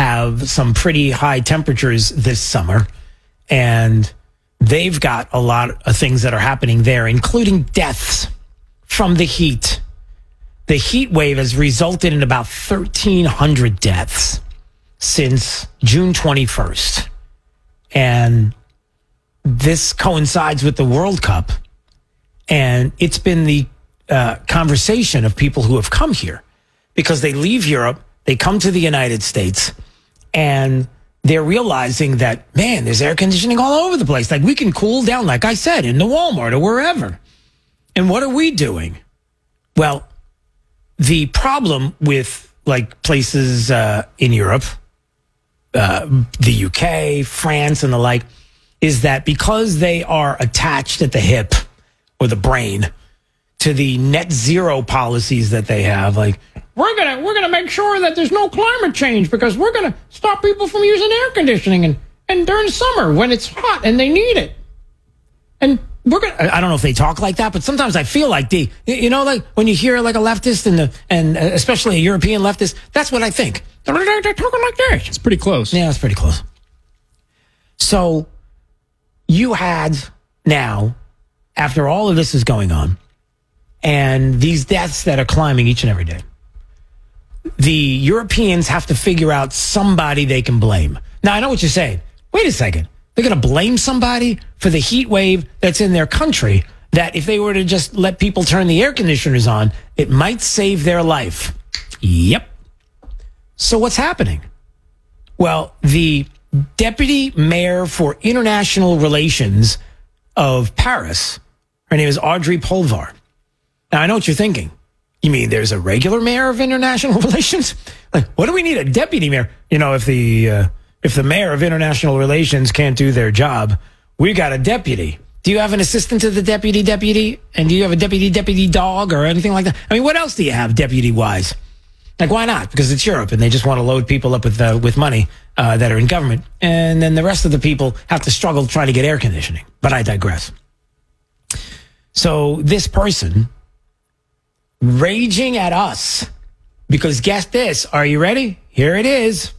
have some pretty high temperatures this summer, and they've got a lot of things that are happening there, including deaths from the heat. The heat wave has resulted in about 1,300 deaths since June 21st. And this coincides with the World Cup. And it's been the conversation of people who have come here because they leave Europe, they come to the United States, and they're realizing that, man, there's air conditioning all over the place. Like, we can cool down, like I said, in the Walmart or wherever. And what are we doing? Well, the problem with, like, places in Europe, the UK, France, and the like, is that because they are attached at the hip or the brain to the net zero policies that they have, like, we're gonna make sure that there's no climate change because we're gonna stop people from using air conditioning and during summer when it's hot and they need it. And I don't know if they talk like that, but sometimes I feel like like when you hear like a leftist and especially a European leftist, that's what I think. They're talking like this. It's pretty close. Yeah, it's pretty close. So you had now, after all of this is going on, and these deaths that are climbing each and every day, the Europeans have to figure out somebody they can blame. Now, I know what you're saying. Wait a second. They're going to blame somebody for the heat wave that's in their country, that if they were to just let people turn the air conditioners on, it might save their life. Yep. So what's happening? Well, the deputy mayor for international relations of Paris, her name is Audrey Pulvar. Now, I know what you're thinking. You mean there's a regular mayor of international relations? Like, what do we need a deputy mayor? You know, if the mayor of international relations can't do their job, we got a deputy. Do you have an assistant to the deputy? And do you have a deputy dog or anything like that? I mean, what else do you have deputy-wise? Like, why not? Because it's Europe and they just want to load people up with money that are in government. And then the rest of the people have to struggle trying to get air conditioning. But I digress. So this person raging at us because guess this. Are you ready? Here it is.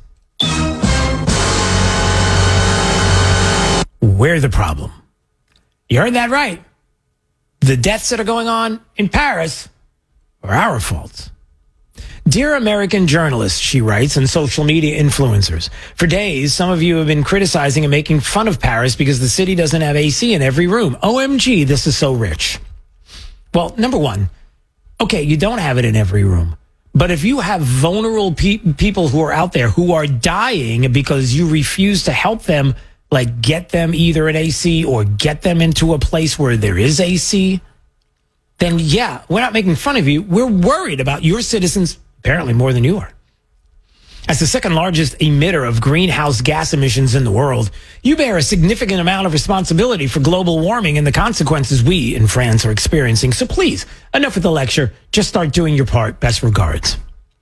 We're the problem. You heard that right. The deaths that are going on in Paris are our fault. Dear American journalists, she writes, and social media influencers. For days, some of you have been criticizing and making fun of Paris because the city doesn't have AC in every room. OMG, this is so rich. Well, number one, okay, you don't have it in every room. But if you have vulnerable people who are out there who are dying because you refuse to help them, like get them either an AC or get them into a place where there is AC, then yeah, we're not making fun of you. We're worried about your citizens, apparently more than you are. As the second largest emitter of greenhouse gas emissions in the world, you bear a significant amount of responsibility for global warming and the consequences we in France are experiencing. So please, enough with the lecture. Just start doing your part. Best regards.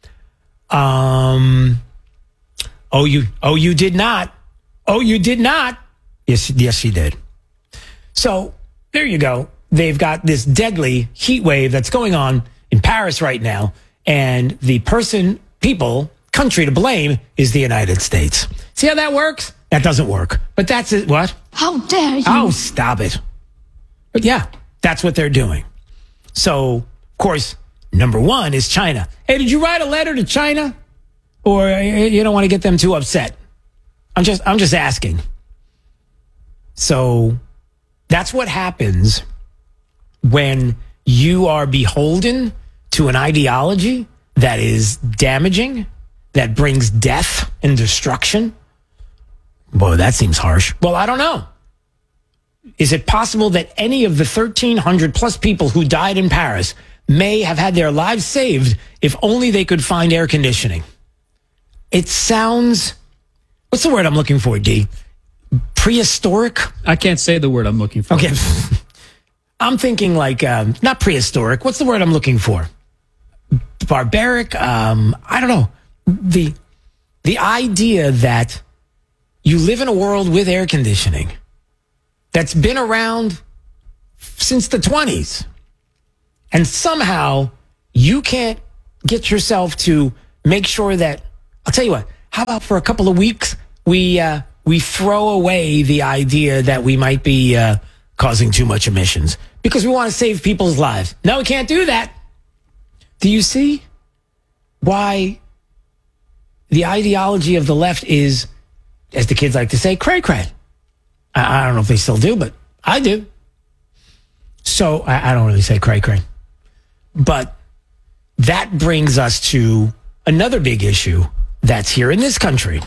You did not. Oh, you did not. Yes, she did. So there you go. They've got this deadly heat wave that's going on in Paris right now. And the country to blame is the United States. See how that works? That doesn't work. But that's it. What? How dare you? Oh, stop it. But yeah, that's what they're doing. So, of course, number one is China. Hey, did you write a letter to China? Or you don't want to get them too upset? I'm just asking. So that's what happens when you are beholden to an ideology that is damaging, that brings death and destruction. Boy, that seems harsh. Well, I don't know. Is it possible that any of the 1,300 plus people who died in Paris may have had their lives saved if only they could find air conditioning? It sounds... What's the word I'm looking for, D? Prehistoric? I can't say the word I'm looking for. Okay. I'm thinking like, not prehistoric. What's the word I'm looking for? Barbaric? I don't know. The idea that you live in a world with air conditioning that's been around since the 20s, and somehow you can't get yourself to make sure that, I'll tell you what, how about for a couple of weeks, we throw away the idea that we might be causing too much emissions because we want to save people's lives. No, we can't do that. Do you see why the ideology of the left is, as the kids like to say, cray-cray? I don't know if they still do, but I do. So I don't really say cray-cray. But that brings us to another big issue that's here in this country.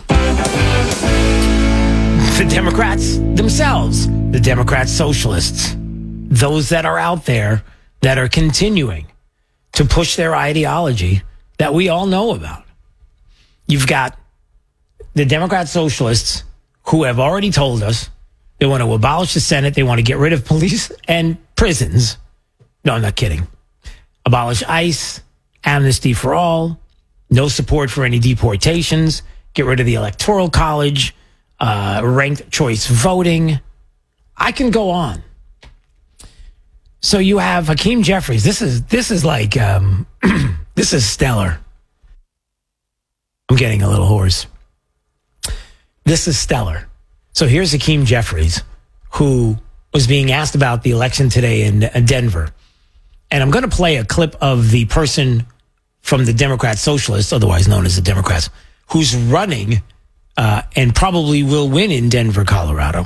The Democrats themselves, the Democrat socialists, those that are out there that are continuing to push their ideology that we all know about. You've got the Democrat socialists who have already told us they want to abolish the Senate. They want to get rid of police and prisons. No, I'm not kidding. Abolish ICE, amnesty for all, no support for any deportations, get rid of the Electoral College, ranked choice voting. I can go on. So you have Hakeem Jeffries. This is like, this is stellar. I'm getting a little hoarse. This is stellar. So here's Hakeem Jeffries, who was being asked about the election today in Denver. And I'm going to play a clip of the person from the Democrat Socialists, otherwise known as the Democrats, who's running and probably will win in Denver, Colorado.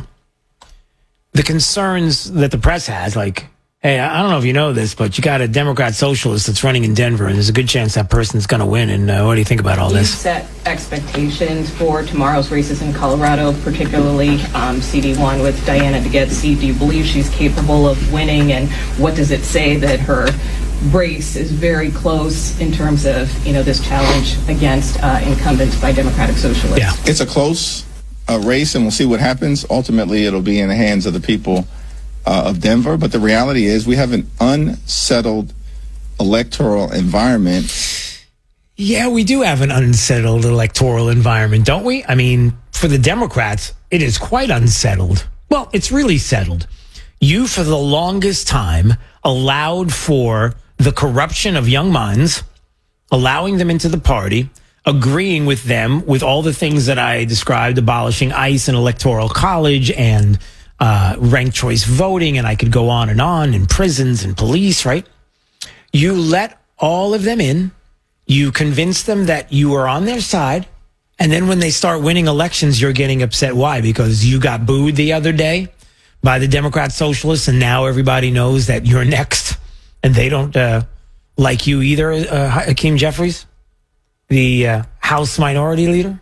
The concerns that the press has, like, hey, I don't know if you know this, but you got a Democrat Socialist that's running in Denver, and there's a good chance that person's going to win. And what do you think about all this? You set expectations for tomorrow's races in Colorado, particularly CD1 with Diana DeGette. Do you believe she's capable of winning? And what does it say that her race is very close in terms of, this challenge against incumbents by Democratic Socialists? Yeah. It's a close race, and we'll see what happens. Ultimately, it'll be in the hands of the people of Denver. But the reality is we have an unsettled electoral environment. Yeah, we do have an unsettled electoral environment, don't we? I mean, for the Democrats, it is quite unsettled. Well, it's really settled. You, for the longest time, allowed for the corruption of young minds, allowing them into the party, agreeing with them with all the things that I described, abolishing ICE and Electoral College and ranked choice voting, and I could go on, and prisons and police, right? You let all of them in. You convince them that you are on their side. And then when they start winning elections, you're getting upset. Why? Because you got booed the other day by the Democrat Socialists, and now everybody knows that you're next, and they don't like you either, Hakeem Jeffries, the House Minority Leader.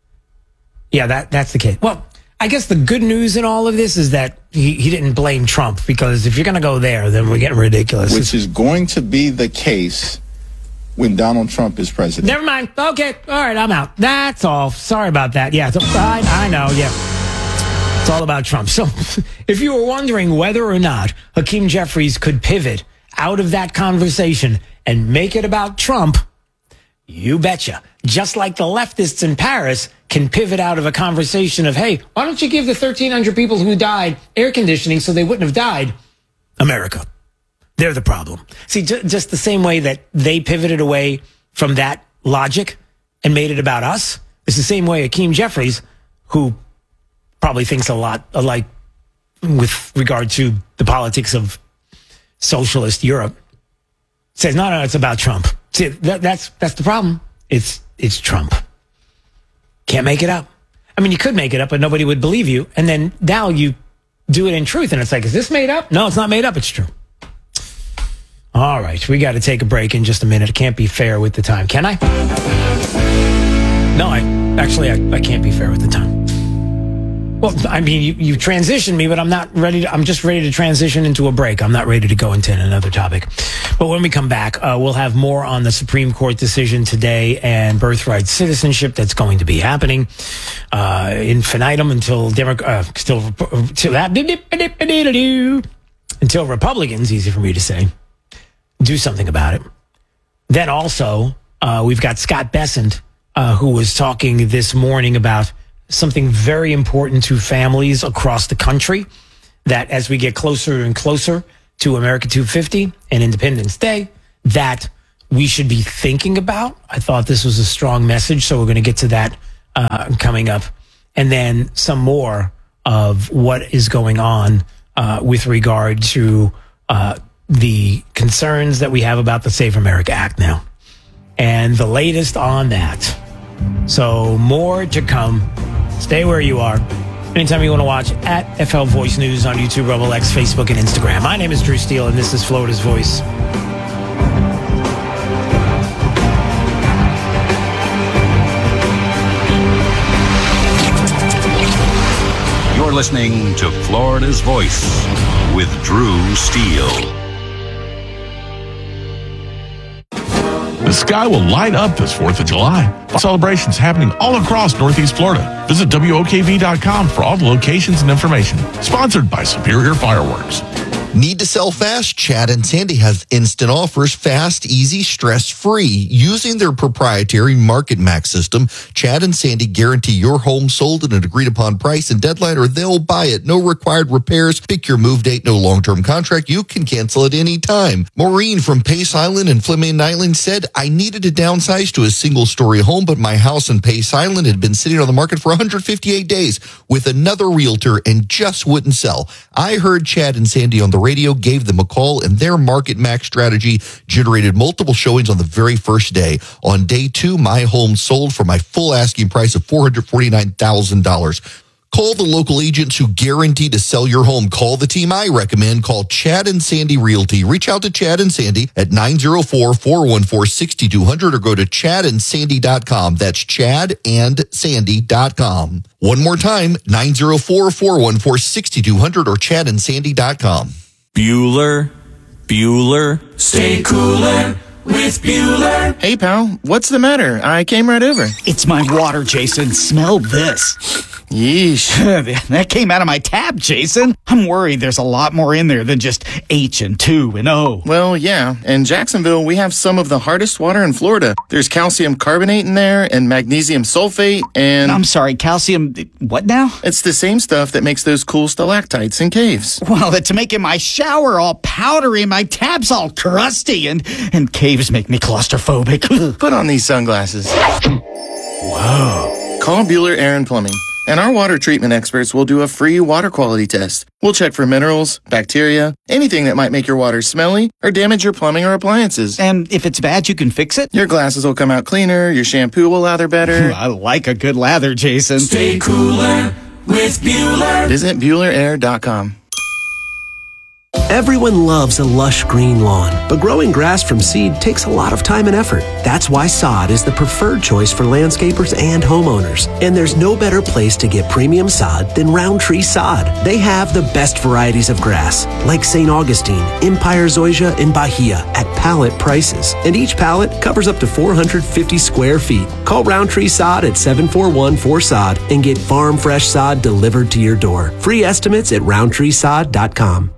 Yeah, that's the case. Well, I guess the good news in all of this is that he didn't blame Trump, because if you're going to go there, then we're getting ridiculous. Which is going to be the case when Donald Trump is president. Never mind. Okay. All right. I'm out. That's all. Sorry about that. Yeah. I know. Yeah. It's all about Trump. So if you were wondering whether or not Hakeem Jeffries could pivot out of that conversation and make it about Trump, you betcha. Just like the leftists in Paris can pivot out of a conversation of, hey, why don't you give the 1,300 people who died air conditioning so they wouldn't have died? America. They're the problem. See, just the same way that they pivoted away from that logic and made it about us, it's the same way Hakeem Jeffries, who probably thinks a lot alike with regard to the politics of socialist Europe, says, no, it's about Trump. See, that's the problem. It's Trump. Can't make it up. I mean, you could make it up, but nobody would believe you. And then now you do it in truth, and it's like, is this made up? No, it's not made up. It's true. All right, we got to take a break in just a minute. I can't be fair with the time, can I? No, I can't be fair with the time. Well, I mean, you transitioned me, but I'm not ready. I'm just ready to transition into a break. I'm not ready to go into another topic. But when we come back, we'll have more on the Supreme Court decision today and birthright citizenship that's going to be happening infinitum until Republicans, easy for me to say, do something about it. Then also, we've got Scott Bessent, who was talking this morning about something very important to families across the country, that as we get closer and closer to America 250 and Independence Day, that we should be thinking about. I thought this was a strong message, so we're going to get to that coming up, and then some more of what is going on with regard to the concerns that we have about the Save America Act now, and the latest on that. So more to come. Stay where you are. Anytime you want to watch at FL Voice News on YouTube, Rumble X, Facebook, and Instagram. My name is Drew Steele, and this is Florida's Voice. You're listening to Florida's Voice with Drew Steele. The sky will light up this 4th of July. Celebrations happening all across Northeast Florida. Visit WOKV.com for all the locations and information. Sponsored by Superior Fireworks. Need to sell fast? Chad and Sandy has instant offers, fast, easy, stress-free. Using their proprietary Market Max system, Chad and Sandy guarantee your home sold at an agreed-upon price and deadline, or they'll buy it. No required repairs. Pick your move date. No long-term contract. You can cancel at any time. Maureen from Pace Island and Fleming Island said, I needed to downsize to a single-story home, but my house in Pace Island had been sitting on the market for 158 days with another realtor and just wouldn't sell. I heard Chad and Sandy on the radio, gave them a call, and their Market Max strategy generated multiple showings on the very first day. On day 2, my home sold for my full asking price of $449,000. Call the local agents who guarantee to sell your home. Call the team I recommend. Call Chad and Sandy Realty. Reach out to Chad and Sandy at 904-414-6200 or go to chadandsandy.com. That's chadandsandy.com. One more time, 904-414-6200 or chadandsandy.com. Bueller, stay cooler with Bueller. Hey, pal, what's the matter? I came right over. It's my water, Jason. Smell this. Yeesh. That came out of my tap, Jason. I'm worried there's a lot more in there than just H and 2 and O. Well, yeah. In Jacksonville, we have some of the hardest water in Florida. There's calcium carbonate in there and magnesium sulfate and... I'm sorry, calcium... What now? It's the same stuff that makes those cool stalactites in caves. Well, it's making my shower all powdery and my tap's all crusty and caves make me claustrophobic. Put on these sunglasses. Whoa. Call Bueller Air and Plumbing, and our water treatment experts will do a free water quality test. We'll check for minerals, bacteria, anything that might make your water smelly or damage your plumbing or appliances. And if it's bad, you can fix it? Your glasses will come out cleaner, your shampoo will lather better. I like a good lather, Jason. Stay cooler with Bueller. Visit BuellerAir.com. Everyone loves a lush green lawn, but growing grass from seed takes a lot of time and effort. That's why sod is the preferred choice for landscapers and homeowners. And there's no better place to get premium sod than Roundtree Sod. They have the best varieties of grass, like St. Augustine, Empire Zoysia, and Bahia, at pallet prices. And each pallet covers up to 450 square feet. Call Roundtree Sod at 741-4SOD and get farm fresh sod delivered to your door. Free estimates at roundtreesod.com.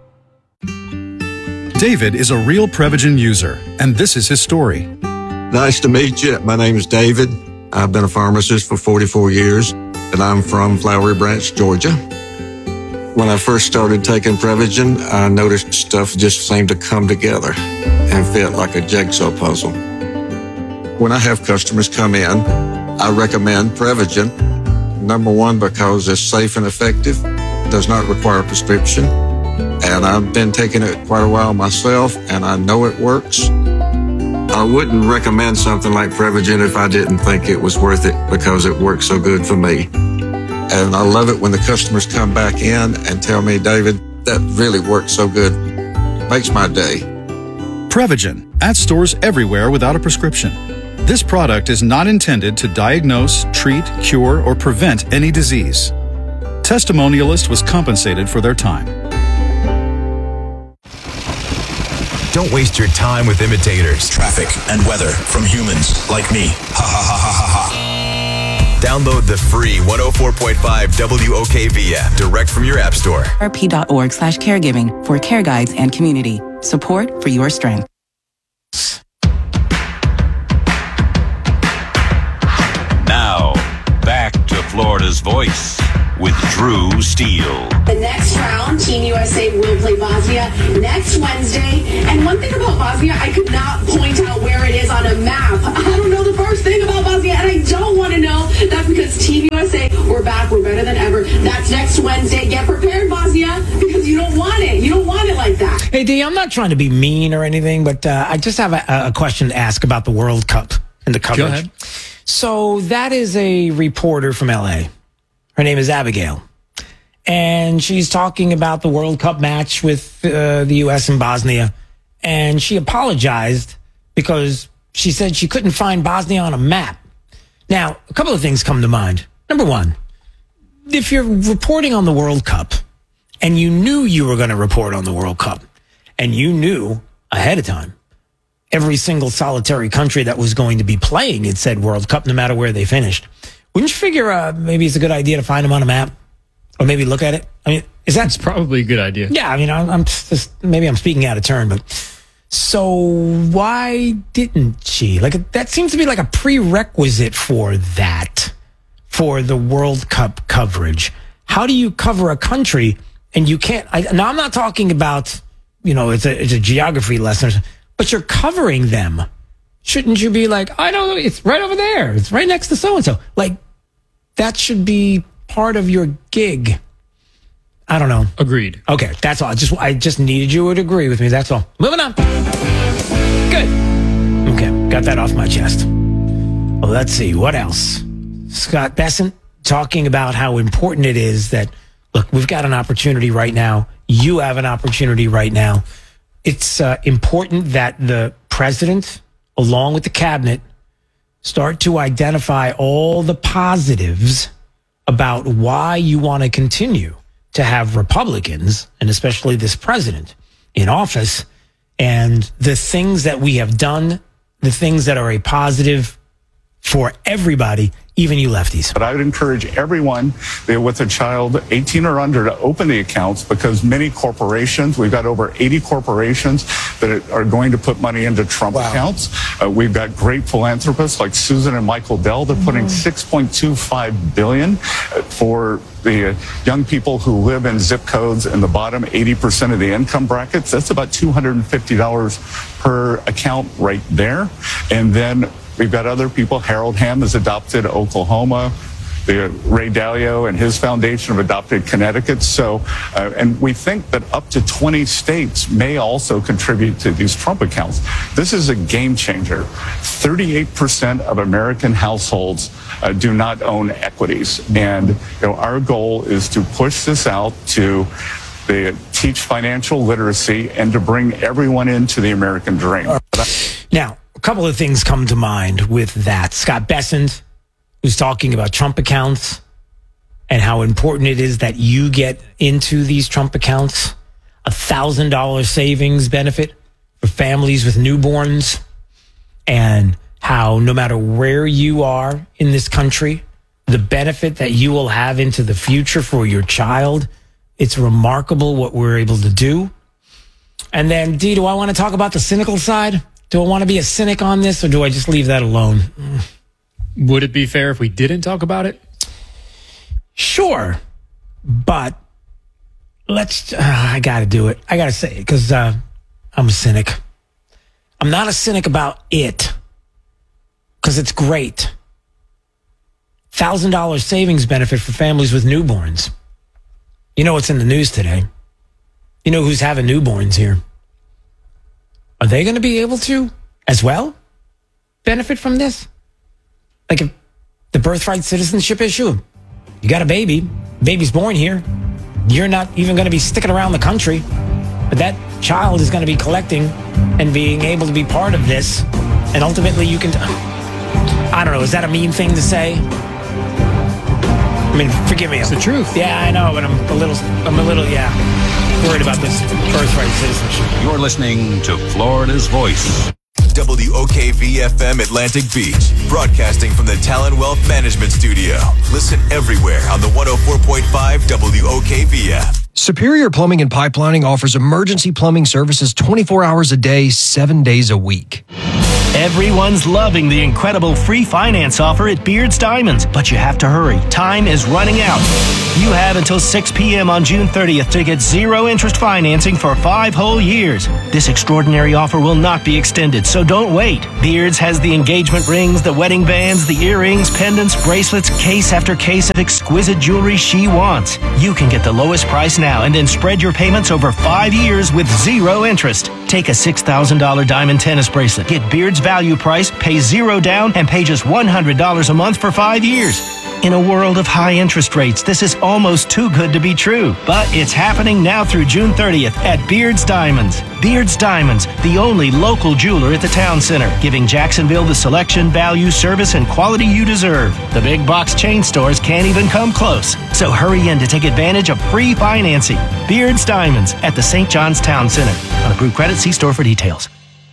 David is a real Prevagen user, and this is his story. Nice to meet you. My name is David. I've been a pharmacist for 44 years, and I'm from Flowery Branch, Georgia. When I first started taking Prevagen, I noticed stuff just seemed to come together and fit like a jigsaw puzzle. When I have customers come in, I recommend Prevagen. Number one, because it's safe and effective, does not require a prescription. And I've been taking it quite a while myself, and I know it works. I wouldn't recommend something like Prevagen if I didn't think it was worth it because it works so good for me. And I love it when the customers come back in and tell me, David, that really works so good. Makes my day. Prevagen, at stores everywhere without a prescription. This product is not intended to diagnose, treat, cure, or prevent any disease. Testimonialist was compensated for their time. Don't waste your time with imitators. Traffic and weather from humans like me. Ha ha ha ha ha ha. Download the free 104.5 WOKV app direct from your app store. rp.org/caregiving for care guides and community. Support for your strength. Now, back to Florida's Voice with Drew Steele. The next round, Team USA will play Bosnia next Wednesday. And one thing about Bosnia, I could not point out where it is on a map. I don't know the first thing about Bosnia, and I don't want to know. That's because Team USA, we're back, we're better than ever. That's next Wednesday. Get prepared, Bosnia, because you don't want it. You don't want it like that. Hey, Dee, I'm not trying to be mean or anything, but I just have a question to ask about the World Cup and the coverage. Go ahead. So that is a reporter from L.A. Her name is Abigail. And she's talking about the World Cup match with the U.S. and Bosnia. And she apologized because she said she couldn't find Bosnia on a map. Now, a couple of things come to mind. Number one, if you're reporting on the World Cup and you knew you were going to report on the World Cup and you knew ahead of time every single solitary country that was going to be playing, it said World Cup no matter where they finished, wouldn't you figure maybe it's a good idea to find them on a map? Or maybe look at it. I mean, It's probably a good idea. Yeah, I mean, I'm just, maybe I'm speaking out of turn, but so why didn't she? Like, that seems to be like a prerequisite for the World Cup coverage. How do you cover a country and you can't? Now, I'm not talking about, it's a geography lesson, but you're covering them. Shouldn't you be like, I don't know, it's right over there. It's right next to so and so. Like, that should be part of your gig. I don't know. Agreed. Okay, that's all. I just needed you to agree with me. That's all. Moving on. Good. Okay, got that off my chest. Well, let's see. What else? Scott Bessent talking about how important it is that, look, we've got an opportunity right now. You have an opportunity right now. It's important that the president, along with the cabinet, start to identify all the positives about why you want to continue to have Republicans, and especially this president, in office, and the things that we have done, the things that are a positive for everybody, even you lefties. But I would encourage everyone with a child 18 or under to open the accounts, because many corporations, we've got over 80 corporations that are going to put money into Trump accounts. We've got great philanthropists like Susan and Michael Dell. They're putting $6.25 billion for the young people who live in zip codes in the bottom 80% of the income brackets. That's about $250 per account right there. And then we've got other people. Harold Hamm has adopted Oklahoma. Ray Dalio and his foundation have adopted Connecticut. So, and we think that up to 20 states may also contribute to these Trump accounts. This is a game changer. 38% of American households do not own equities. And our goal is to push this out to teach financial literacy and to bring everyone into the American dream. Now, a couple of things come to mind with that. Scott Bessent, who's talking about Trump accounts and how important it is that you get into these Trump accounts. $1,000 savings benefit for families with newborns, and how no matter where you are in this country, the benefit that you will have into the future for your child. It's remarkable what we're able to do. And then, Dee, do I want to talk about the cynical side? Do I want to be a cynic on this, or do I just leave that alone? Would it be fair if we didn't talk about it? Sure. But I got to do it. I got to say it because I'm a cynic. I'm not a cynic about it because it's great. $1,000 savings benefit for families with newborns. You know what's in the news today? You know who's having newborns here? Are they going to be able to, as well, benefit from this? Like if the birthright citizenship issue, you got a baby's born here, you're not even going to be sticking around the country, but that child is going to be collecting and being able to be part of this, and ultimately you can, I don't know, is that a mean thing to say? I mean, forgive me. It's the truth. Yeah, I know, but I'm a little, worried about this birthright citizenship. You're listening to Florida's Voice. WOKV-FM Atlantic Beach, broadcasting from the Talon Wealth Management Studio. Listen everywhere on the 104.5 WOKV app. Superior Plumbing and Pipelining offers emergency plumbing services 24 hours a day, 7 days a week. Everyone's loving the incredible free finance offer at Beard's Diamonds, but you have to hurry. Time is running out. You have until 6 p.m. on June 30th to get zero interest financing for 5 whole years. This extraordinary offer will not be extended, so don't wait. Beard's has the engagement rings, the wedding bands, the earrings, pendants, bracelets, case after case of exquisite jewelry she wants. You can get the lowest price now and then spread your payments over 5 years with zero interest. Take a $6,000 diamond tennis bracelet. Get Beard's value price, pay zero down, and pay just $100 a month for 5 years. In a world of high interest rates, this is almost too good to be true. But it's happening now through June 30th at Beard's Diamonds. Beard's Diamonds, the only local jeweler at the town center, giving Jacksonville the selection, value, service, and quality you deserve. The big box chain stores can't even come close. So hurry in to take advantage of free financing. Beard's Diamonds at the St. John's Town Center. On approved credit, see store for details.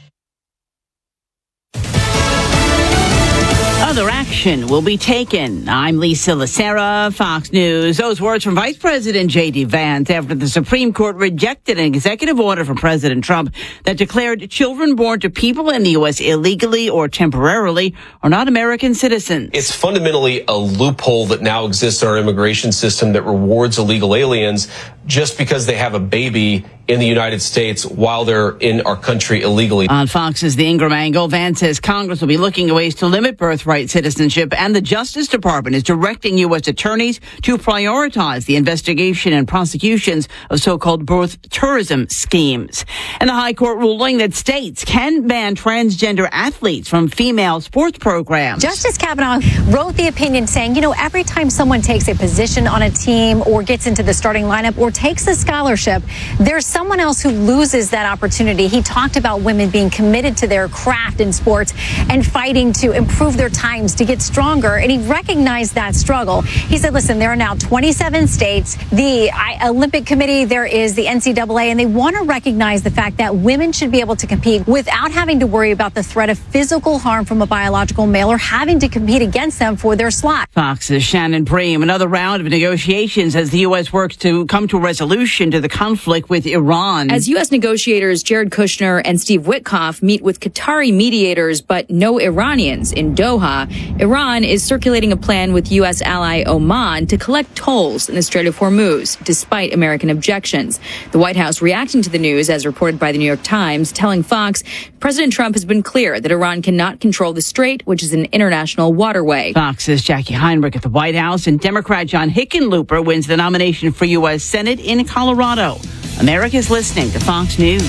Other action will be taken. I'm Lisa Lacera, Fox News. Those words from Vice President J.D. Vance after the Supreme Court rejected an executive order from President Trump that declared children born to people in the U.S. illegally or temporarily are not American citizens. It's fundamentally a loophole that now exists in our immigration system that rewards illegal aliens just because they have a baby in the United States while they're in our country illegally. On Fox's The Ingram Angle, Vance says Congress will be looking at ways to limit birthright citizenship, and the Justice Department is directing U.S. attorneys to prioritize the investigation and prosecutions of so-called birth tourism schemes. And the High Court ruling that states can ban transgender athletes from female sports programs. Justice Kavanaugh wrote the opinion saying, every time someone takes a position on a team or gets into the starting lineup or takes a scholarship, there's someone else who loses that opportunity. He talked about women being committed to their craft in sports and fighting to improve their times to get stronger, and he recognized that struggle. He said, listen, there are now 27 states, the Olympic Committee, there is the NCAA, and they want to recognize the fact that women should be able to compete without having to worry about the threat of physical harm from a biological male or having to compete against them for their slot. Fox's Shannon Bream. Another round of negotiations as the U.S. works to come to a resolution to the conflict with Iran. As U.S. negotiators Jared Kushner and Steve Witkoff meet with Qatari mediators but no Iranians in Doha, Iran is circulating a plan with U.S. ally Oman to collect tolls in the Strait of Hormuz, despite American objections. The White House reacting to the news, as reported by the New York Times, telling Fox President Trump has been clear that Iran cannot control the strait, which is an international waterway. Fox's Jackie Heinrich at the White House, and Democrat John Hickenlooper wins the nomination for U.S. Senate in Colorado. America's listening to Fox News.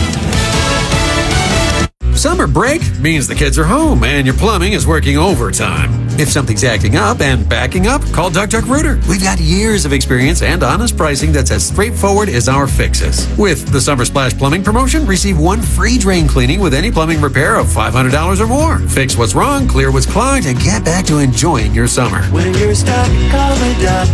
Summer break means the kids are home and your plumbing is working overtime. If something's acting up and backing up, call Duck Duck Rooter. We've got years of experience and honest pricing that's as straightforward as our fixes. With the Summer Splash Plumbing promotion, receive 1 free drain cleaning with any plumbing repair of $500 or more. Fix what's wrong, clear what's clogged, and get back to enjoying your summer. When you're stuck, call the Duck.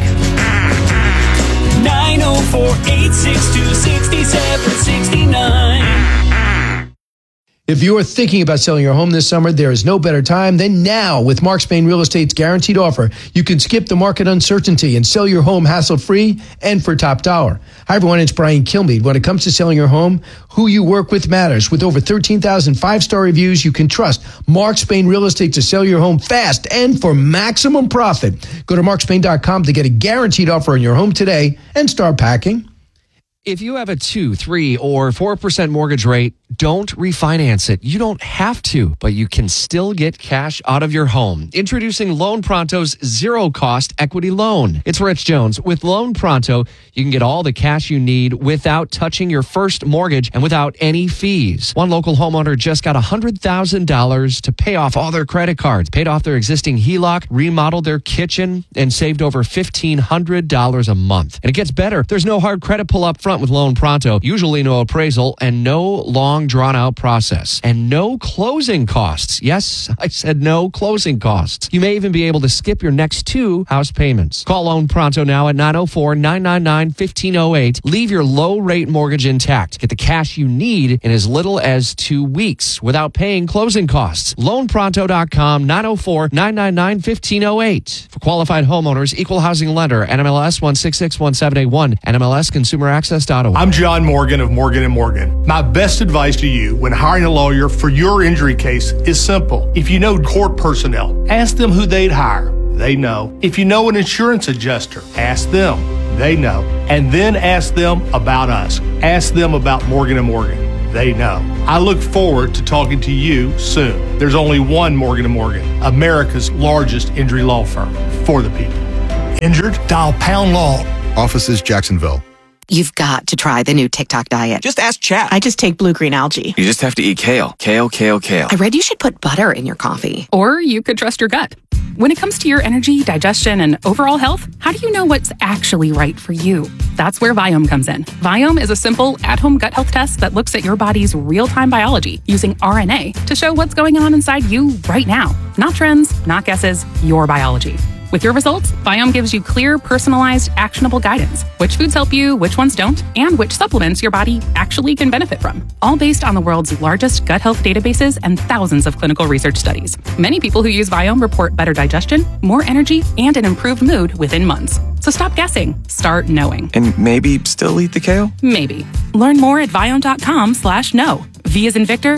904-862-6769. If you're thinking about selling your home this summer, there is no better time than now. With Mark Spain Real Estate's guaranteed offer, you can skip the market uncertainty and sell your home hassle-free and for top dollar. Hi, everyone. It's Brian Kilmeade. When it comes to selling your home, who you work with matters. With over 13,000 five-star reviews, you can trust Mark Spain Real Estate to sell your home fast and for maximum profit. Go to markspain.com to get a guaranteed offer on your home today and start packing. If you have a 2, 3, or 4% mortgage rate, don't refinance it. You don't have to, but you can still get cash out of your home. Introducing Loan Pronto's zero-cost equity loan. It's Rich Jones. With Loan Pronto, you can get all the cash you need without touching your first mortgage and without any fees. One local homeowner just got $100,000 to pay off all their credit cards, paid off their existing HELOC, remodeled their kitchen, and saved over $1,500 a month. And it gets better. There's no hard credit pull up front with Loan Pronto, usually no appraisal and no long drawn-out process, and no closing costs. Yes, I said no closing costs. You may even be able to skip your next 2 house payments. Call Loan Pronto now at 904-999-1508. Leave your low-rate mortgage intact. Get the cash you need in as little as 2 weeks without paying closing costs. LoanPronto.com, 904-999-1508. For qualified homeowners, equal housing lender, NMLS 1661781, NMLS ConsumerAccess.org. I'm John Morgan of Morgan & Morgan. My best advice advice to you when hiring a lawyer for your injury case is simple. If you know court personnel, ask them who they'd hire. They know. If you know an insurance adjuster, ask them. They know. And then ask them about us. Ask them about Morgan & Morgan. They know. I look forward to talking to you soon. There's only one Morgan & Morgan, America's largest injury law firm for the people. Injured? Dial Pound Law. Offices Jacksonville. You've got to try the new TikTok diet. Just ask chat. I just take blue green algae. You just have to eat kale. Kale. I read you should put butter in your coffee. Or you could trust your gut. When it comes to your energy, digestion, and overall health, how do you know what's actually right for you? That's where Viome comes in. Viome is a simple, at-home gut health test that looks at your body's real-time biology using RNA to show what's going on inside you right now. Not trends, not guesses, your biology. With your results, Viome gives you clear, personalized, actionable guidance. Which foods help you, which ones don't, and which supplements your body actually can benefit from. All based on the world's largest gut health databases and thousands of clinical research studies. Many people who use Viome report better digestion, more energy, and an improved mood within months. So stop guessing. Start knowing. And maybe still eat the kale? Maybe. Learn more at Viome.com/know. V as in Victor,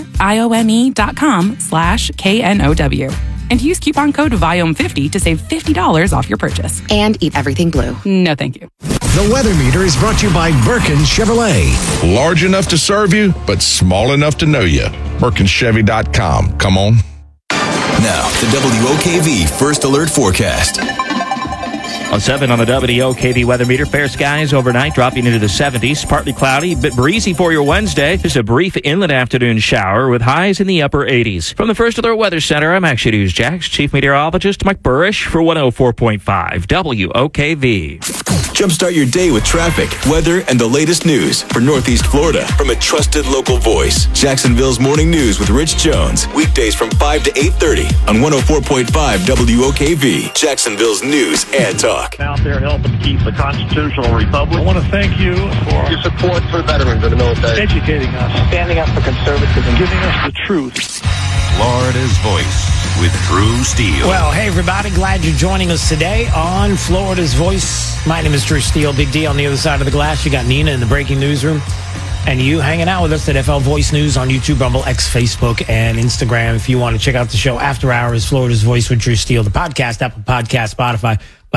IOME.com/KNOW. And use coupon code VIOME50 to save $50 off your purchase. And eat everything blue. No, thank you. The Weather Meter is brought to you by Birkin Chevrolet. Large enough to serve you, but small enough to know you. BirkinChevy.com. Come on. Now, the WOKV First Alert Forecast. A 7 on the WOKV weather meter. Fair skies overnight, dropping into the 70s. Partly cloudy, but breezy for your Wednesday. Just a brief inland afternoon shower with highs in the upper 80s. From the First Alert Weather Center, I'm Action News Jax Chief Meteorologist Mike Burrish for 104.5 WOKV. Jumpstart your day with traffic, weather, and the latest news for Northeast Florida from a trusted local voice. Jacksonville's Morning News with Rich Jones. Weekdays from 5 to 8:30 on 104.5 WOKV. Jacksonville's News and Talk. Out there helping keep the constitutional republic. I want to thank you for your support for veterans in the military, educating us, standing up for conservatism, and giving us the truth. Florida's Voice with Drew Steele. Well, hey, everybody. Glad you're joining us today on Florida's Voice. My name is Drew Steele. Big D on the other side of the glass. You got Nina in the breaking newsroom. And you hanging out with us at FL Voice News on YouTube, Rumble, X, Facebook, and Instagram. If you want to check out the show after hours, Florida's Voice with Drew Steele, the podcast, Apple Podcast, Spotify,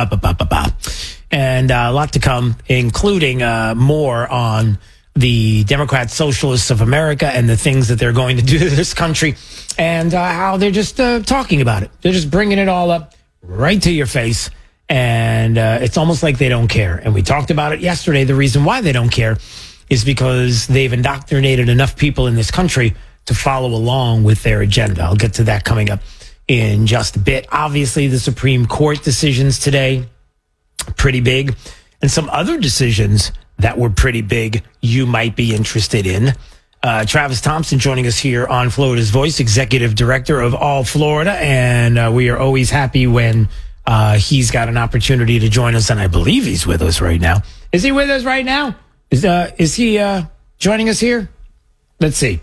and a lot to come, including more on the Democrat Socialists of America and the things that they're going to do to this country and how they're just talking about it. They're just bringing it all up right to your face. And it's almost like they don't care. And we talked about it yesterday. The reason why they don't care is because they've indoctrinated enough people in this country to follow along with their agenda. I'll get to that coming up in just a bit. Obviously, the Supreme Court decisions today, pretty big. And some other decisions that were pretty big you might be interested in. Travis Thompson joining us here on Florida's Voice, Executive Director of All Florida. And we are always happy when he's got an opportunity to join us. And I believe he's with us right now. Is he with us right now? Is he joining us here? Let's see.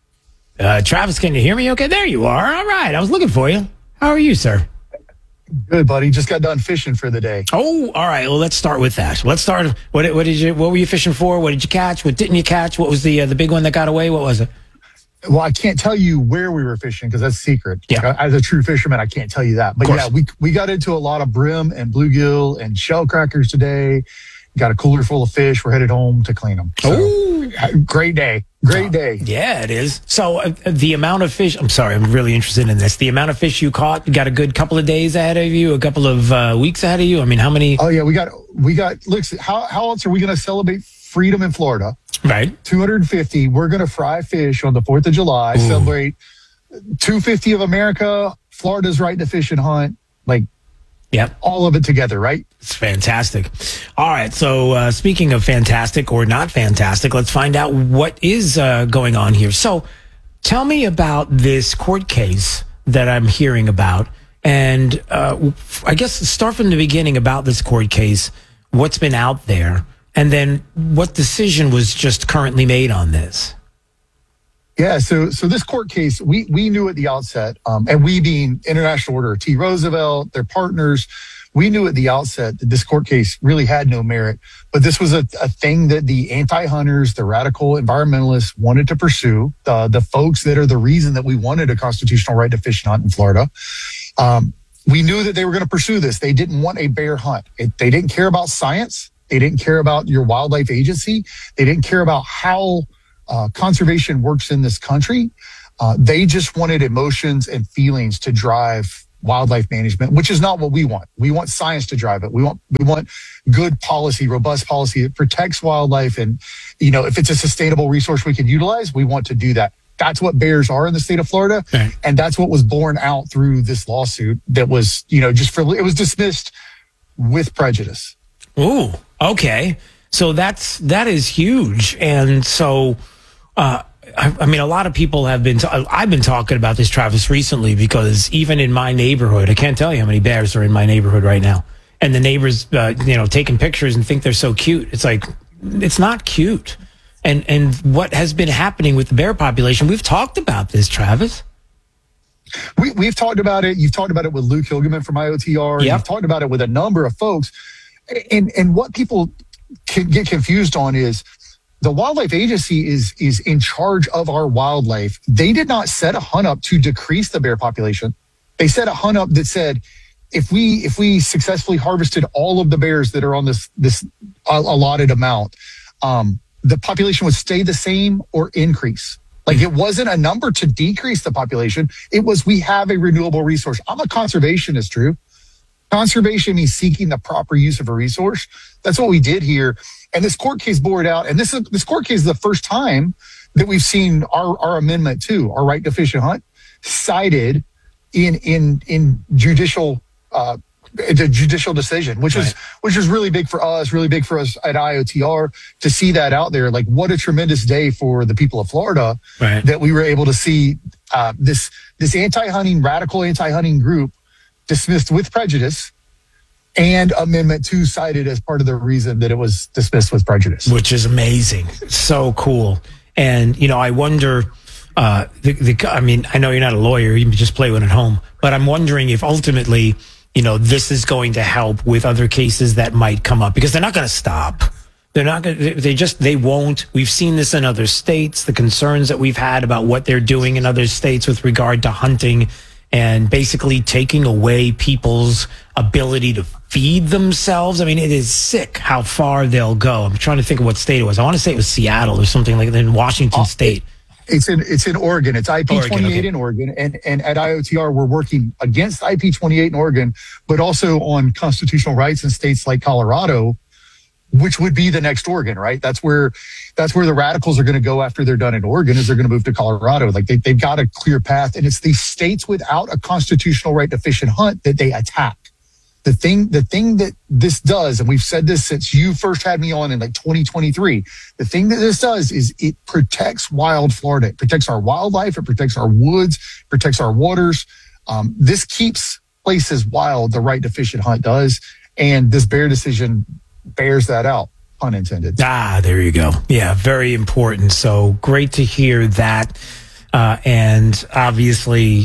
Travis, can you hear me? Okay, there you are. All right, I was looking for you. How are you, sir? Good, buddy. Just got done fishing for the day. Oh, all right. Well, let's start with that. Let's start. What were you fishing for? What did you catch? What didn't you catch? What was the big one that got away? What was it? Well, I can't tell you where we were fishing because that's secret. Yeah. Like, as a true fisherman, I can't tell you that. But yeah, we got into a lot of brim and bluegill and shell crackers today. Got a cooler full of fish. We're headed home to clean them. So, great day. Great day. Yeah, it is. So the amount of fish, I'm sorry, I'm really interested in this. The amount of fish you caught, you got a good couple of days ahead of you, a couple of weeks ahead of you. I mean, how many? Oh, yeah, we got, look, how else are we going to celebrate freedom in Florida? Right. 250. We're going to fry fish on the 4th of July, celebrate 250 of America, Florida's right to fish and hunt. Like, yep. All of it together, right? It's fantastic. All right. So speaking of fantastic or not fantastic, let's find out what is going on here. So tell me about this court case that I'm hearing about. And I guess start from the beginning about this court case, what's been out there, and then what decision was just currently made on this. Yeah, so this court case, we knew at the outset, and we being International Order of T. Roosevelt, their partners, we knew at the outset that this court case really had no merit, but this was a thing that the anti-hunters, the radical environmentalists wanted to pursue, the folks that are the reason that we wanted a constitutional right to fish and hunt in Florida. We knew that they were going to pursue this. They didn't want a bear hunt. They didn't care about science. They didn't care about your wildlife agency. They didn't care about how conservation works in this country. They just wanted emotions and feelings to drive wildlife management, which is not what we want. We want science to drive it. We want good policy, robust policy that protects wildlife. And, if it's a sustainable resource we can utilize, we want to do that. That's what bears are in the state of Florida. Okay. And that's what was borne out through this lawsuit that was, it was dismissed with prejudice. Ooh, okay. So that is huge. And so, I mean, a lot of people have I've been talking about this, Travis, recently, because even in my neighborhood, I can't tell you how many bears are in my neighborhood right now. And the neighbors, taking pictures and think they're so cute. It's like, it's not cute. And what has been happening with the bear population, we've talked about this, Travis. We've talked about it. You've talked about it with Luke Hilgeman from IOTR. Yep. You've talked about it with a number of folks. And what people can get confused on is, the wildlife agency is in charge of our wildlife. They did not set a hunt up to decrease the bear population. They set a hunt up that said, if we successfully harvested all of the bears that are on this allotted amount, the population would stay the same or increase. Like, it wasn't a number to decrease the population. It was, we have a renewable resource. I'm a conservationist, Drew. Conservation means seeking the proper use of a resource. That's what we did here. And this court case bore it out. And this court case is the first time that we've seen our amendment to our right to fish and hunt cited in judicial the judicial decision, which is really big for us, at IOTR to see that out there. Like, what a tremendous day for the people of Florida that we were able to see this radical anti-hunting group dismissed with prejudice, and Amendment 2 cited as part of the reason that it was dismissed with prejudice. Which is amazing. So cool. And, I wonder, I know you're not a lawyer, you just play one at home, but I'm wondering if ultimately, this is going to help with other cases that might come up, because they're not going to stop. They're not going to, they won't. We've seen this in other states, the concerns that we've had about what they're doing in other states with regard to hunting and basically taking away people's ability to feed themselves. I mean, it is sick how far they'll go. I'm trying to think of what state it was. I want to say it was Seattle or something like that, in Washington State. It's in Oregon. It's IP28 in Oregon. And at IOTR, we're working against IP28 in Oregon, but also on constitutional rights in states like Colorado, which would be the next Oregon, right? That's where the radicals are going to go after they're done in Oregon, is they're going to move to Colorado. Like, they've got a clear path, and it's these states without a constitutional right to fish and hunt that they attack. The thing that this does, and we've said this since you first had me on in 2023, the thing that this does is it protects wild Florida. It protects our wildlife. It protects our woods, protects our waters. This keeps places wild. The right to fish and hunt does. And this bear decision bears that out, pun intended. There you go. Yeah, very important. So great to hear that. And obviously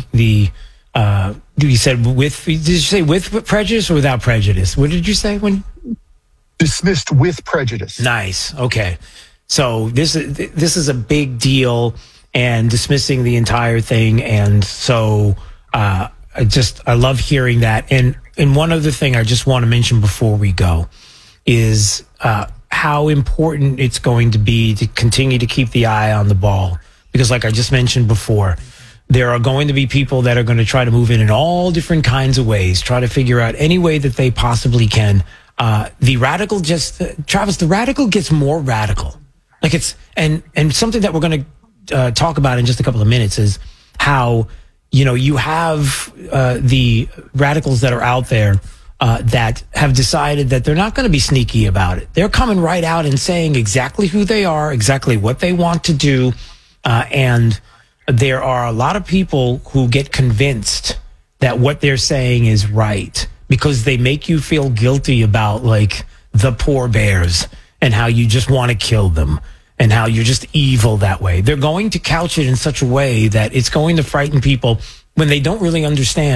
you said did you say with prejudice or without prejudice? What did you say when? Dismissed with prejudice. Nice. Okay. So this is a big deal, and dismissing the entire thing. And so I love hearing that. And one other thing I just want to mention before we go is how important it's going to be to continue to keep the eye on the ball. Because like I just mentioned before, there are going to be people that are going to try to move in all different kinds of ways, try to figure out any way that they possibly can. The radical Travis, the radical gets more radical. Like, it's, and something that we're going to talk about in just a couple of minutes is how, you have the radicals that are out there that have decided that they're not going to be sneaky about it. They're coming right out and saying exactly who they are, exactly what they want to do. And there are a lot of people who get convinced that what they're saying is right because they make you feel guilty about, like, the poor bears and how you just want to kill them and how you're just evil that way. They're going to couch it in such a way that it's going to frighten people when they don't really understand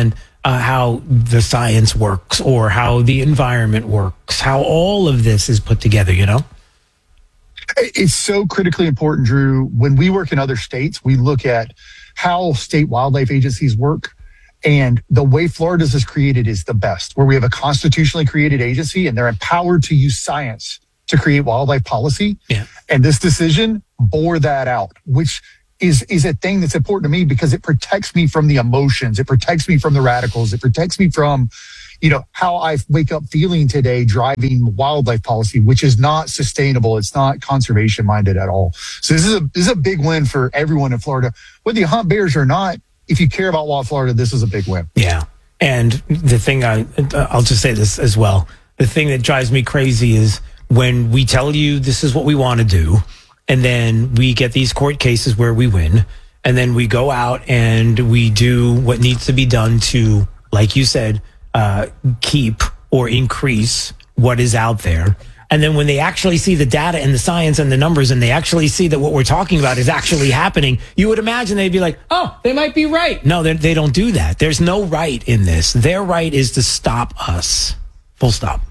how the science works or how the environment works, how all of this is put together, you know? It's so critically important, Drew. When we work in other states, we look at how state wildlife agencies work. And the way Florida's is created is the best, where we have a constitutionally created agency and they're empowered to use science to create wildlife policy. Yeah. And this decision bore that out, which is a thing that's important to me because it protects me from the emotions. It protects me from the radicals. It protects me from, how I wake up feeling today driving wildlife policy, which is not sustainable. It's not conservation minded at all. So this is a big win for everyone in Florida. Whether you hunt bears or not, if you care about wild Florida, this is a big win. Yeah. And the thing I'll just say this as well. The thing that drives me crazy is when we tell you this is what we want to do, and then we get these court cases where we win, and then we go out and we do what needs to be done to, like you said, keep or increase what is out there. And then when they actually see the data and the science and the numbers and they actually see that what we're talking about is actually happening, you would imagine they'd be like, oh, they might be right. No, they don't do that. There's no right in this. Their right is to stop us. Full stop.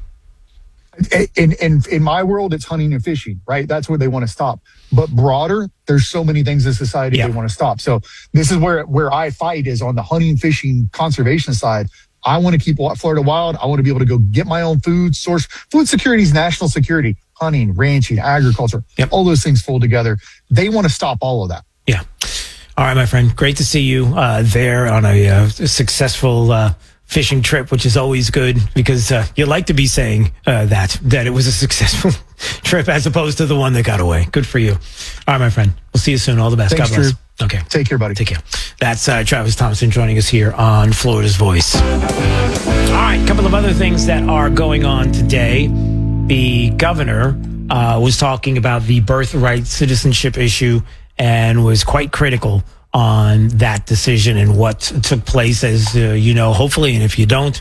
In my world, it's hunting and fishing, right? That's where they want to stop. But broader, there's so many things in society they want to stop. So this is where I fight is on the hunting, fishing, conservation side. I want to keep Florida wild. I want to be able to go get my own food source. Food security is national security. Hunting, ranching, agriculture, all those things fold together. They want to stop all of that. Yeah. All right, my friend. Great to see you there on a successful fishing trip, which is always good because you like to be saying that it was a successful trip as opposed to the one that got away. Good for you. All right, my friend. We'll see you soon. All the best. Thanks, God bless. Drew. Okay. Take care, buddy. Take care. That's Travis Thompson joining us here on Florida's Voice. All right, a couple of other things that are going on today. The governor was talking about the birthright citizenship issue and was quite critical on that decision and what took place, as hopefully, and if you don't,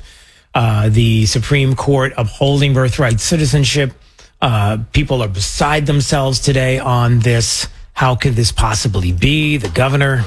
the Supreme Court upholding birthright citizenship. People are beside themselves today on this. How could this possibly be? The governor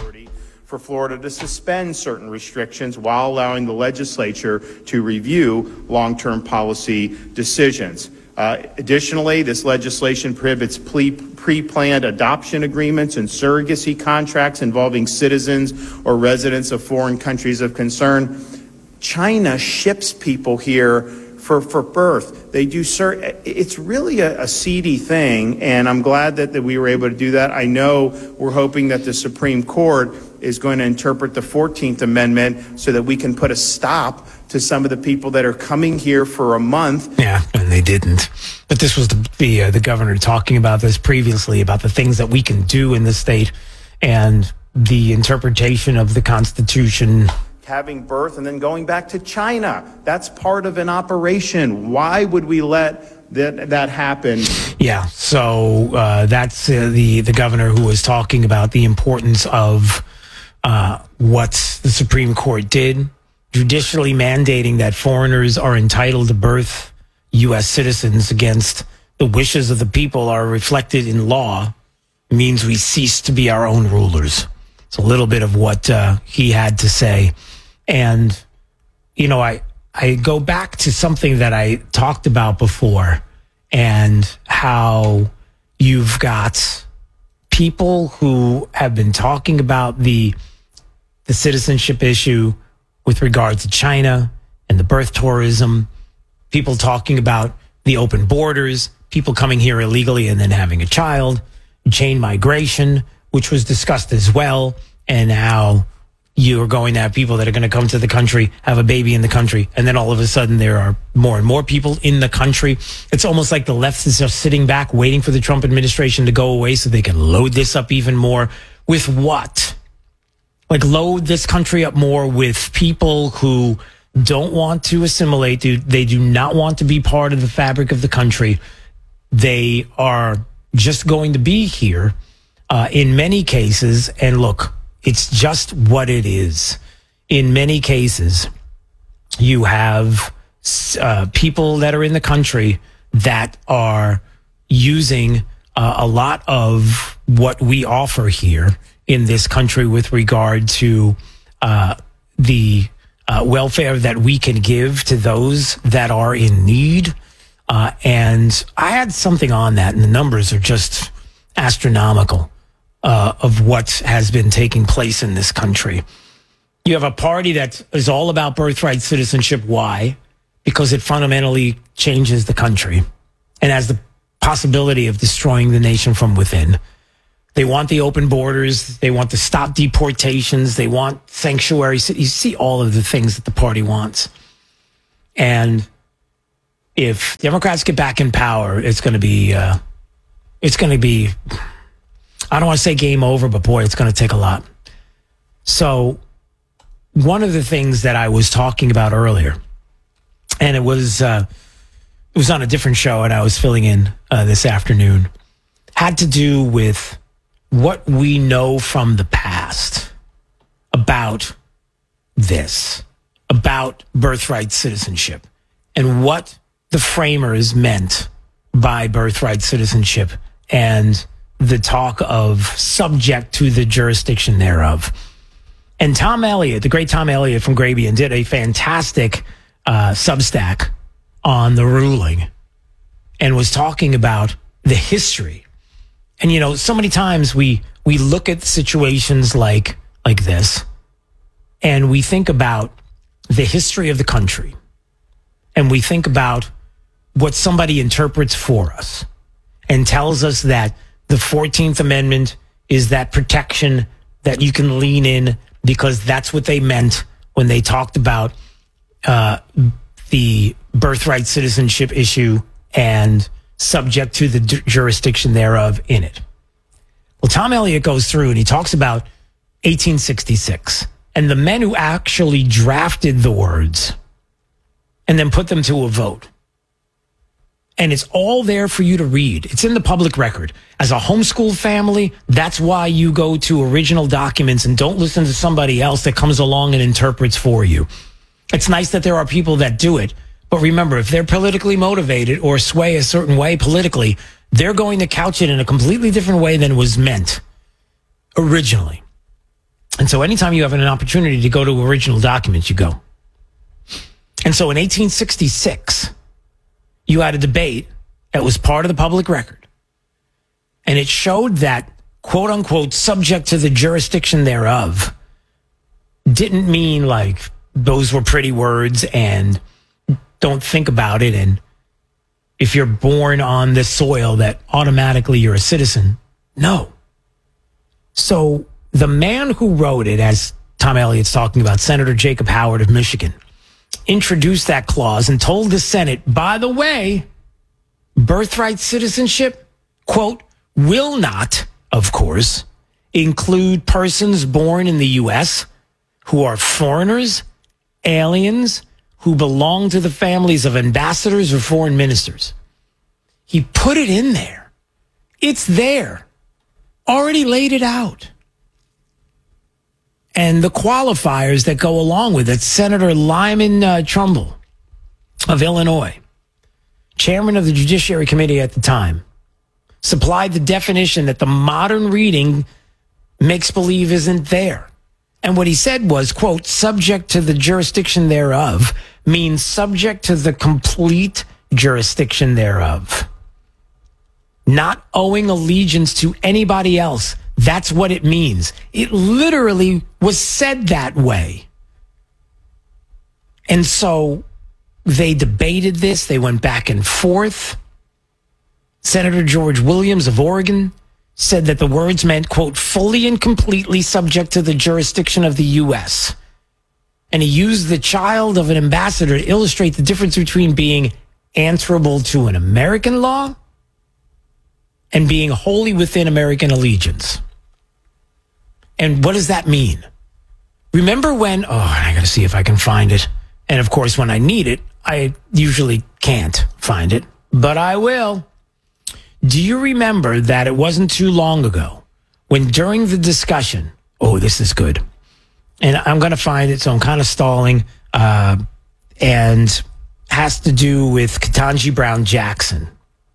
for Florida to suspend certain restrictions while allowing the legislature to review long-term policy decisions. Additionally, this legislation prohibits pre-planned adoption agreements and surrogacy contracts involving citizens or residents of foreign countries of concern. China ships people here for birth. They do it's really a seedy thing, and I'm glad that we were able to do that. I know we're hoping that the Supreme Court is going to interpret the 14th Amendment so that we can put a stop to some of the people that are coming here for a month. Yeah, and they didn't. But this was the governor talking about this previously, about the things that we can do in the state and the interpretation of the Constitution. Having birth and then going back to China. That's part of an operation. Why would we let that happen? Yeah, so that's the governor who was talking about the importance of what the Supreme Court did, judicially mandating that foreigners are entitled to birth U.S. citizens against the wishes of the people are reflected in law, means we cease to be our own rulers. It's a little bit of what he had to say. And, I go back to something that I talked about before and how you've got people who have been talking about the citizenship issue with regard to China and the birth tourism, people talking about the open borders, people coming here illegally and then having a child, chain migration, which was discussed as well, and how you are going to have people that are going to come to the country, have a baby in the country, and then all of a sudden there are more and more people in the country. It's almost like the left is just sitting back waiting for the Trump administration to go away so they can load this up even more. With what? Like load this country up more with people who don't want to assimilate. They do not want to be part of the fabric of the country. They are just going to be here in many cases. And look, it's just what it is. In many cases, you have people that are in the country that are using a lot of what we offer here in this country with regard to the welfare that we can give to those that are in need. And I had something on that, and the numbers are just astronomical of what has been taking place in this country. You have a party that is all about birthright citizenship. Why? Because it fundamentally changes the country and has the possibility of destroying the nation from within. They want the open borders. They want to stop deportations. They want sanctuary cities. You see all of the things that the party wants. And if Democrats get back in power, it's going to be, I don't want to say game over, but boy, it's going to take a lot. So one of the things that I was talking about earlier, and it was on a different show and I was filling in this afternoon, had to do with what we know from the past about this, about birthright citizenship, and what the framers meant by birthright citizenship and the talk of subject to the jurisdiction thereof. And Tom Elliott, the great Tom Elliott from Grabien, did a fantastic Substack on the ruling and was talking about the history. And, you know, so many times we look at situations like this and we think about the history of the country and we think about what somebody interprets for us and tells us that the 14th Amendment is that protection that you can lean in because that's what they meant when they talked about the birthright citizenship issue and subject to the jurisdiction thereof in it. Well, Tom Elliott goes through and he talks about 1866 and the men who actually drafted the words and then put them to a vote. And it's all there for you to read. It's in the public record. As a homeschool family, that's why you go to original documents and don't listen to somebody else that comes along and interprets for you. It's nice that there are people that do it. But remember, if they're politically motivated or sway a certain way politically, they're going to couch it in a completely different way than was meant originally. And so anytime you have an opportunity to go to original documents, you go. And so in 1866, you had a debate that was part of the public record. And it showed that, quote unquote, subject to the jurisdiction thereof didn't mean like those were pretty words and don't think about it. And if you're born on this soil that automatically you're a citizen. No. So the man who wrote it, as Tom Elliott's talking about, Senator Jacob Howard of Michigan, introduced that clause and told the Senate, by the way, birthright citizenship, quote, will not, of course, include persons born in the U.S. who are foreigners, aliens, who belong to the families of ambassadors or foreign ministers. He put it in there. It's there. Already laid it out. And the qualifiers that go along with it, Senator Lyman Trumbull of Illinois, chairman of the Judiciary Committee at the time, supplied the definition that the modern reading makes believe isn't there. And what he said was, quote, subject to the jurisdiction thereof means subject to the complete jurisdiction thereof. Not owing allegiance to anybody else. That's what it means. It literally was said that way. And so they debated this. They went back and forth. Senator George Williams of Oregon said that the words meant, quote, fully and completely subject to the jurisdiction of the U.S. And he used the child of an ambassador to illustrate the difference between being answerable to an American law and being wholly within American allegiance. And what does that mean? Remember when, I got to see if I can find it. And of course, when I need it, I usually can't find it, but I will. Do you remember that it wasn't too long ago when during the discussion, this is good. And I'm going to find it, so I'm kind of stalling, and has to do with Ketanji Brown Jackson.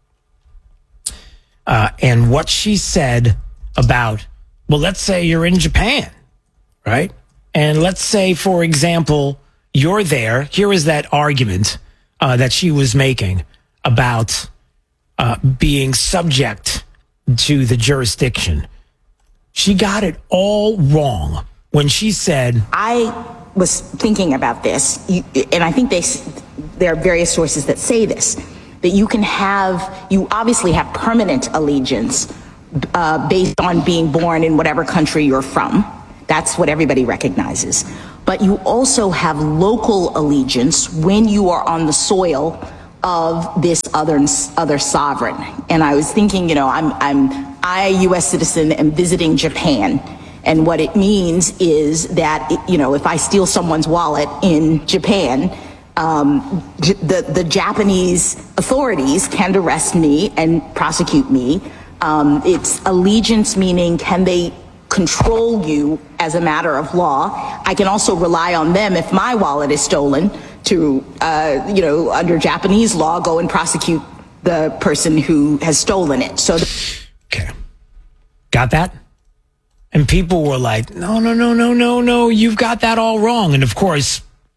And what she said about, well, let's say you're in Japan, right? And let's say, for example, you're there. Here is that argument that she was making about being subject to the jurisdiction. She got it all wrong when she said, I was thinking about this, and I think there are various sources that say this, that you obviously have permanent allegiance based on being born in whatever country you're from. That's what everybody recognizes. But you also have local allegiance when you are on the soil of this other sovereign. And I was thinking, I, a U.S. citizen, am visiting Japan. And what it means is that, if I steal someone's wallet in Japan, the Japanese authorities can arrest me and prosecute me. It's allegiance, meaning can they control you as a matter of law. I can also rely on them if my wallet is stolen to, under Japanese law, go and prosecute the person who has stolen it. So, okay, got that? And people were like, no, you've got that all wrong. And of course,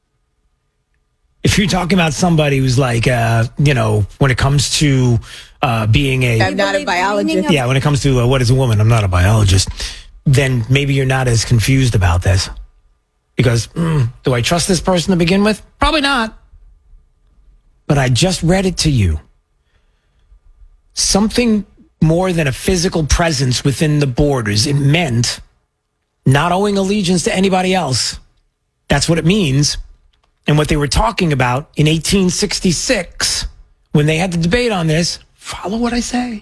if you're talking about somebody who's like, when it comes to being I'm not a biologist. Yeah, when it comes to what is a woman, I'm not a biologist, then maybe you're not as confused about this. Because, do I trust this person to begin with? Probably not. But I just read it to you. Something more than a physical presence within the borders. It meant not owing allegiance to anybody else. That's what it means. And what they were talking about in 1866, when they had the debate on this, follow what I say.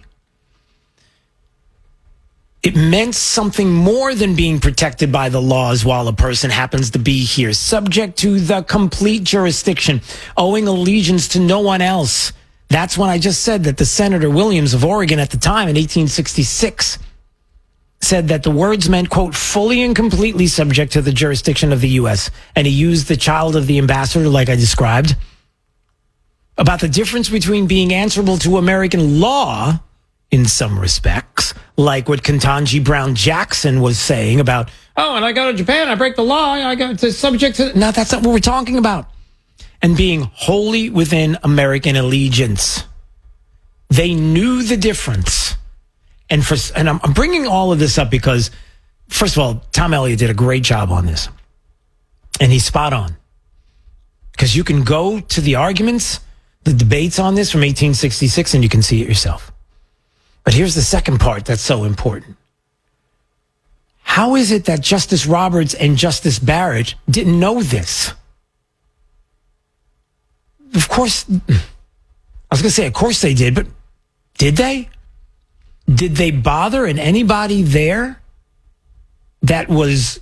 It meant something more than being protected by the laws while a person happens to be here, subject to the complete jurisdiction, owing allegiance to no one else. That's when I just said that the Senator Williams of Oregon at the time in 1866 said that the words meant, quote, fully and completely subject to the jurisdiction of the U.S. And he used the child of the ambassador like I described. About the difference between being answerable to American law in some respects, like what Ketanji Brown Jackson was saying about, and I go to Japan, I break the law, I go to subject to... No, that's not what we're talking about. And being wholly within American allegiance. They knew the difference. And I'm bringing all of this up because, first of all, Tom Elliott did a great job on this. And he's spot on. Because you can go to the arguments, the debates on this from 1866, and you can see it yourself. But here's the second part that's so important. How is it that Justice Roberts and Justice Barrett didn't know this? Of course, I was going to say, of course they did, but did they? Did they bother? And anybody there that was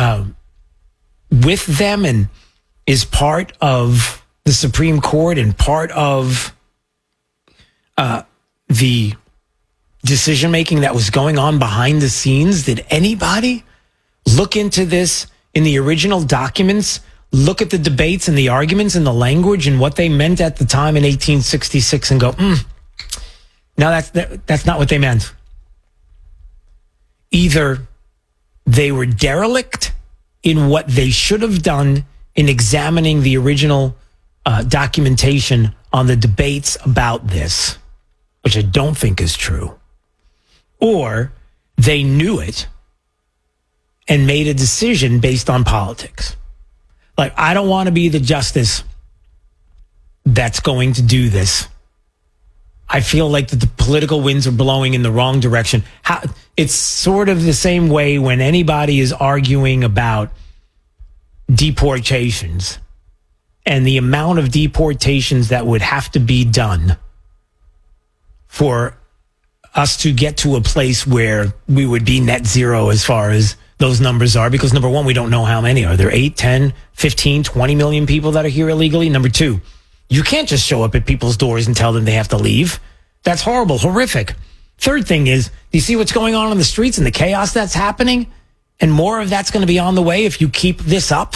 with them and is part of the Supreme Court and part of the decision-making that was going on behind the scenes, did anybody look into this in the original documents, look at the debates and the arguments and the language and what they meant at the time in 1866 and go, no, that's not what they meant. Either they were derelict in what they should have done in examining the original documentation on the debates about this, which I don't think is true, or they knew it and made a decision based on politics. Like, I don't want to be the justice that's going to do this. I feel like the political winds are blowing in the wrong direction. It's sort of the same way when anybody is arguing about deportations and the amount of deportations that would have to be done for us to get to a place where we would be net zero as far as those numbers are. Because number one, we don't know how many. Are there 8, 10, 15, 20 million people that are here illegally? Number two, you can't just show up at people's doors and tell them they have to leave. That's horrible, horrific. Third thing is, do you see what's going on the streets and the chaos that's happening? And more of that's going to be on the way if you keep this up.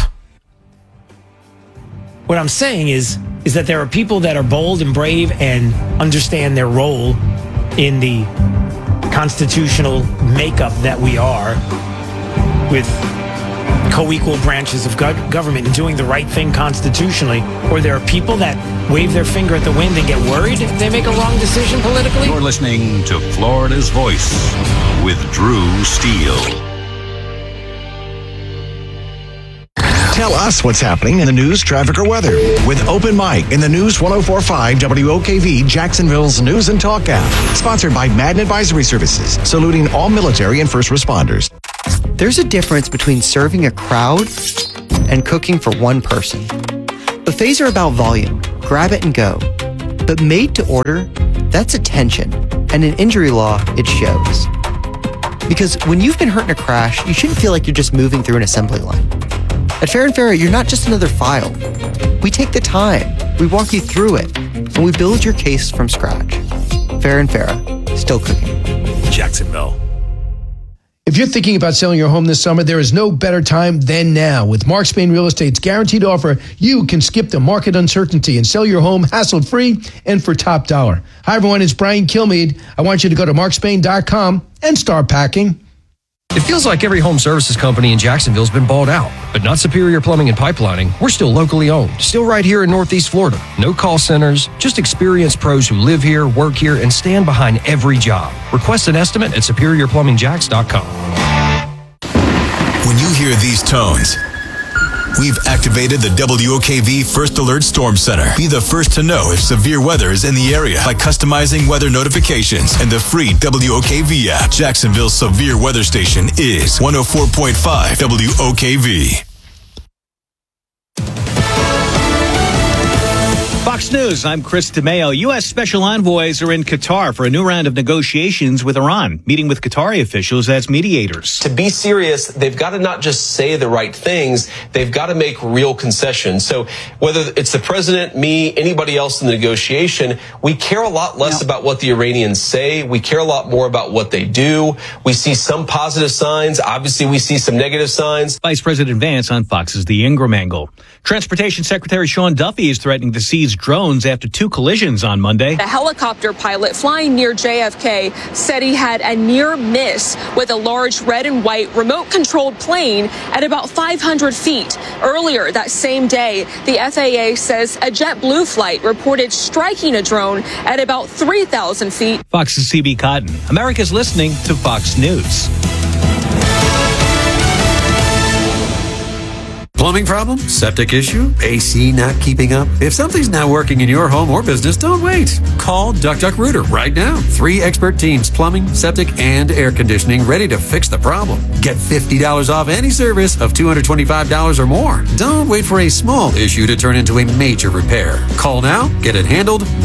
What I'm saying is that there are people that are bold and brave and understand their role in the constitutional makeup that we are, with co-equal branches of government and doing the right thing constitutionally, or there are people that wave their finger at the wind and get worried if they make a wrong decision politically? You're listening to Florida's Voice with Drew Steele. Tell us what's happening in the news, traffic, or weather with Open Mic in the News 104.5 WOKV, Jacksonville's News and Talk app. Sponsored by Madden Advisory Services, saluting all military and first responders. There's a difference between serving a crowd and cooking for one person. Buffets are about volume, grab it and go. But made to order, that's attention. And in injury law, it shows. Because when you've been hurt in a crash, you shouldn't feel like you're just moving through an assembly line. At Fair & Fair, you're not just another file. We take the time, we walk you through it, and we build your case from scratch. Fair & Fair, still cooking. Jacksonville. If you're thinking about selling your home this summer, there is no better time than now. With Mark Spain Real Estate's guaranteed offer, you can skip the market uncertainty and sell your home hassle-free and for top dollar. Hi, everyone. It's Brian Kilmeade. I want you to go to markspain.com and start packing. It feels like every home services company in Jacksonville's been bought out, but not Superior Plumbing and Pipelining. We're still locally owned, still right here in Northeast Florida. No call centers, just experienced pros who live here, work here, and stand behind every job. Request an estimate at SuperiorPlumbingJacks.com. When you hear these tones, we've activated the WOKV First Alert Storm Center. Be the first to know if severe weather is in the area by customizing weather notifications and the free WOKV app. Jacksonville's severe weather station is 104.5 WOKV. Fox News, I'm Chris DeMeo. U.S. special envoys are in Qatar for a new round of negotiations with Iran, meeting with Qatari officials as mediators. To be serious, they've got to not just say the right things, they've got to make real concessions. So whether it's the president, me, anybody else in the negotiation, we care a lot less about what the Iranians say. We care a lot more about what they do. We see some positive signs. Obviously, we see some negative signs. Vice President Vance on Fox's The Ingram Angle. Transportation Secretary Sean Duffy is threatening to seize drones after two collisions on Monday. The helicopter pilot flying near JFK said he had a near miss with a large red and white remote-controlled plane at about 500 feet. Earlier that same day, the FAA says a JetBlue flight reported striking a drone at about 3,000 feet. Fox's CB Cotton. America's listening to Fox News. Plumbing problem? Septic issue? AC not keeping up? If something's not working in your home or business, don't wait. Call Duck Duck Rooter right now. 3 expert teams, plumbing, septic, and air conditioning, ready to fix the problem. Get $50 off any service of $225 or more. Don't wait for a small issue to turn into a major repair. Call now, get it handled